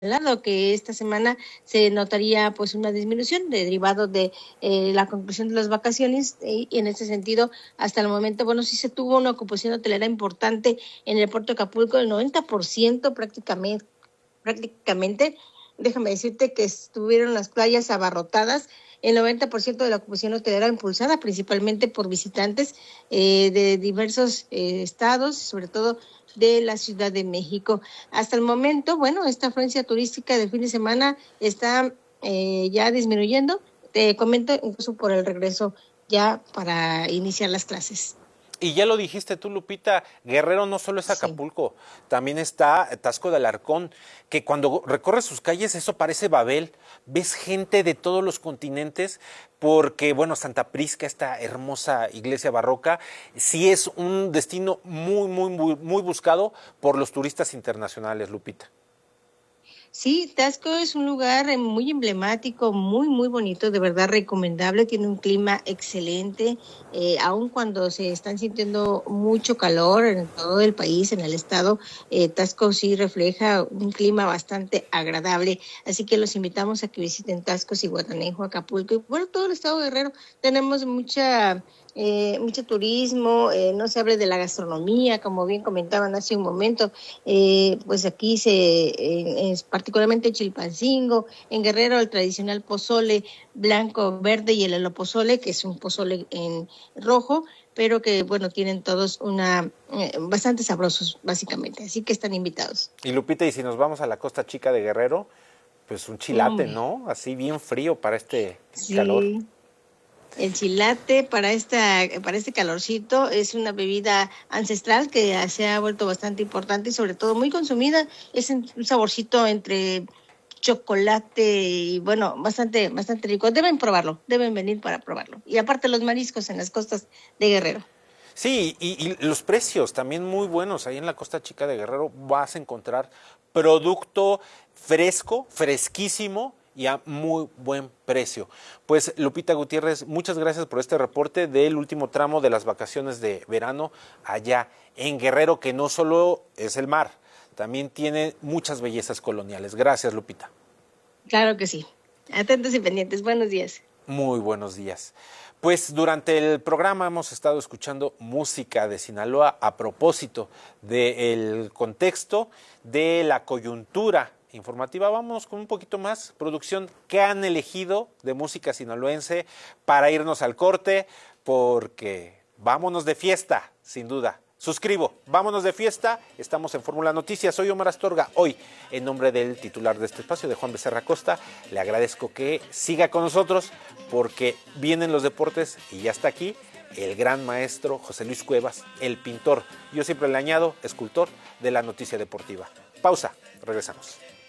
señalado que esta semana se notaría pues una disminución derivado de la conclusión de las vacaciones y en ese sentido hasta el momento bueno sí se tuvo una ocupación hotelera importante en el puerto de Acapulco, el 90% prácticamente, déjame decirte que estuvieron las playas abarrotadas, el 90% de la ocupación hotelera impulsada principalmente por visitantes de diversos estados, sobre todo de la Ciudad de México. Hasta el momento, bueno, esta afluencia turística del fin de semana está ya disminuyendo, te comento, incluso por el regreso ya para iniciar las clases. Y ya lo dijiste tú, Lupita, Guerrero no solo es Sí. Acapulco, también está Taxco de Alarcón, que cuando recorres sus calles eso parece Babel, ves gente de todos los continentes, porque bueno, Santa Prisca, esta hermosa iglesia barroca, sí es un destino muy buscado por los turistas internacionales, Lupita. Sí, Tasco es un lugar muy emblemático, muy bonito, de verdad recomendable, tiene un clima excelente, aun cuando se están sintiendo mucho calor en todo el país, en el estado, Tasco sí refleja un clima bastante agradable, así que los invitamos a que visiten Tasco, Zihuatanejo, Acapulco y bueno, todo el estado de Guerrero, tenemos mucho turismo, no se hable de la gastronomía, como bien comentaban hace un momento, pues aquí es particularmente Chilpancingo, en Guerrero el tradicional pozole blanco, verde y el elopozole, que es un pozole en rojo, pero que bueno, tienen todos bastante sabrosos básicamente, así que están invitados. Y Lupita, y si nos vamos a la Costa Chica de Guerrero, pues un chilate, Hombre, ¿no? Así bien frío para este calor. sí. El chilate para este calorcito es una bebida ancestral que se ha vuelto bastante importante y sobre todo muy consumida. Es un saborcito entre chocolate y bueno, bastante rico. Deben probarlo, deben venir para probarlo. Y aparte los mariscos en las costas de Guerrero. Sí, y los precios también muy buenos. Ahí en la Costa Chica de Guerrero vas a encontrar producto fresco, fresquísimo y a muy buen precio. Pues Lupita Gutiérrez, muchas gracias por este reporte del último tramo de las vacaciones de verano allá en Guerrero, que no solo es el mar, también tiene muchas bellezas coloniales. Gracias, Lupita. Claro que sí. Atentos y pendientes. Buenos días. Muy buenos días. Pues durante el programa hemos estado escuchando música de Sinaloa a propósito del contexto de la coyuntura informativa. Vamos con un poquito más producción que han elegido de música sinaloense para irnos al corte, porque vámonos de fiesta, sin duda. Suscribo, vámonos de fiesta, estamos en Fórmula Noticias, soy Omar Astorga, hoy en nombre del titular de este espacio, de Juan Becerra Costa, le agradezco que siga con nosotros porque vienen los deportes y ya está aquí el gran maestro José Luis Cuevas, el pintor, yo siempre le añado, escultor de la noticia deportiva. Pausa, regresamos.